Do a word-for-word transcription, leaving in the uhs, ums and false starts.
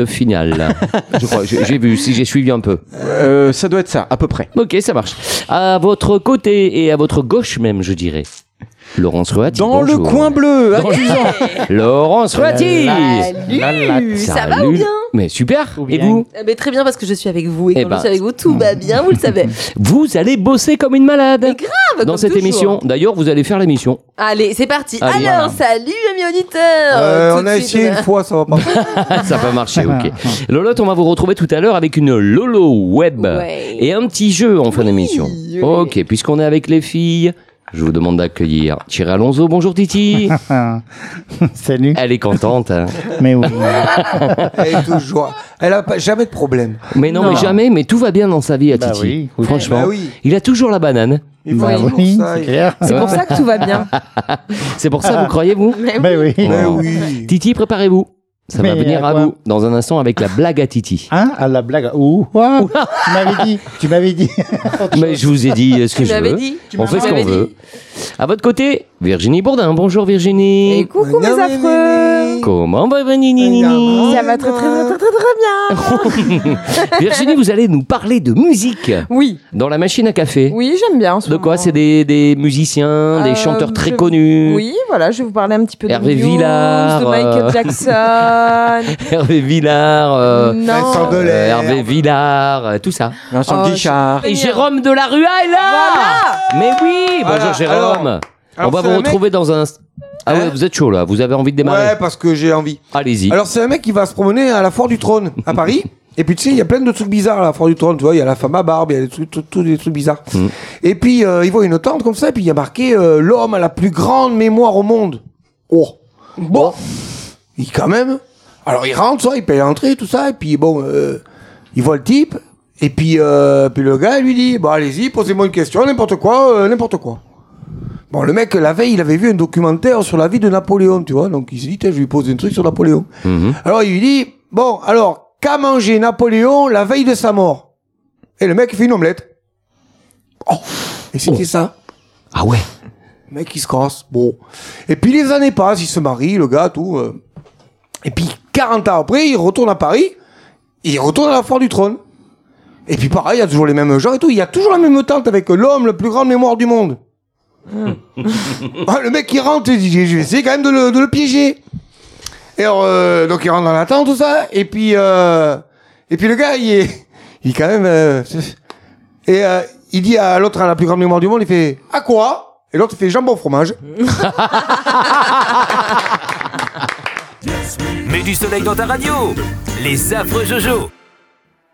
finale. Je crois, j'ai, j'ai vu, si j'ai suivi un peu. Euh, ça doit être ça, à peu près. Ok, ça marche. À votre côté et à votre gauche même, je dirais. Laurence Roati. Dans bonjour. le coin bleu, Dans accusant. Laurence Roati. Salut, ça va ou bien? Mais super. Bien. Et vous? Eh ben, très bien parce que je suis avec vous et Eh quand ben, je suis avec vous, tout va bien, vous le savez. Vous allez bosser comme une malade. Mais grave, dans comme cette toujours. émission. D'ailleurs, vous allez faire l'émission. Allez, c'est parti. Allez, Alors, voilà. salut amis auditeurs. Euh, Tout on de a suite, essayé on a- une fois, ça va pas. Ça va marcher, ok. Lolotte, on va vous retrouver tout à l'heure avec une Lolo Web Ouais. et un petit jeu en fin d'émission. oui. Ok, puisqu'on est avec les filles, je vous demande d'accueillir Thierry Alonso. Bonjour Titi. Salut. Elle est contente. Hein. Mais oui. Elle est toujours. Elle a pas, jamais de problème. Mais non, Non. mais jamais, mais tout va bien dans sa vie à Bah Titi. oui, oui. Franchement, Bah oui. il a toujours la banane. Il faut Bah toujours oui, ça, c'est il- clair. C'est pour ça que tout va bien. C'est pour ça, vous croyez, vous? Mais Bah oui. Mais Oh. oui. Titi, préparez-vous. Ça va Mais venir à à quoi vous dans un instant avec la blague à Titi. Hein, à la blague. Ouh, ouah, tu m'avais dit. Tu m'avais dit. Mais je vous ai dit ce que Tu je m'avais veux. dit. On fait ce m'avais qu'on dit. veut. À votre côté, Virginie Bourdin. Bonjour Virginie. Et coucou mes affreux. Comment va Virginie? Ça va très très très très très très bien. Virginie, vous allez nous parler de musique Oui, dans la machine à café. oui, j'aime bien. en ce De quoi? moment. C'est des, des musiciens, des Euh, chanteurs très je- connus. Oui, voilà, je vais vous parler un petit peu de Hervé Muse, Villard, de Michael euh, Jackson. Hervé Villard, euh, non. Vincent euh, Delerme. Hervé Villard, euh, tout ça. Vincent Oh, Guichard. Et Jérôme Delarue est là. Mais oui, bonjour Voilà, Jérôme. alors- On alors va c'est vous un retrouver dans un... Ah ouais, Hein vous êtes chaud là, vous avez envie de démarrer. Ouais, parce que j'ai envie. Allez-y. Alors, c'est un mec qui va se promener à la Foire du Trône, à Paris. Et puis, tu sais, il y a plein de trucs bizarres à la Foire du Trône. Tu vois, il y a la femme à barbe, il y a des trucs, tout- tous des trucs bizarres. Mm. Et puis, euh, il voit une tente comme ça, et puis il y a marqué euh, l'homme à la plus grande mémoire au monde. Oh. Bon. Il, quand même. Alors, il rentre, ça, il paye l'entrée, tout ça, et puis, bon, euh, il voit le type. Et puis, euh, puis le gars, il lui dit, bon, allez-y, posez-moi une question, n'importe quoi, euh, n'importe quoi. Bon, le mec, la veille, il avait vu un documentaire sur la vie de Napoléon, tu vois. Donc, il s'est dit, tiens, je vais lui poser un truc sur Napoléon. Mhm. Alors, il lui dit, bon, alors, qu'a mangé Napoléon la veille de sa mort? Et le mec, il fait une omelette. Oh. Et c'était ça. Ah ouais. Le mec, il se casse. Bon. Et puis, les années passent, il se marie, le gars, tout. euh. Et puis, quarante ans après, il retourne à Paris. Et il retourne à la Foire du Trône. Et puis, pareil, il y a toujours les mêmes gens et tout. Il y a toujours la même tente avec l'homme, le plus grande mémoire du monde. Ah, le mec, il rentre, il dit, je vais essayer quand même de le, de le piéger. Et alors, euh, donc, il rentre dans la tente, tout ça. Et puis, euh, et puis le gars, il est, il est quand même, euh, et euh, il dit à l'autre, à la plus grande mémoire du monde, il fait, à quoi? Et l'autre, il fait jambon fromage. Mets du soleil dans ta radio. Les affreux Jojo.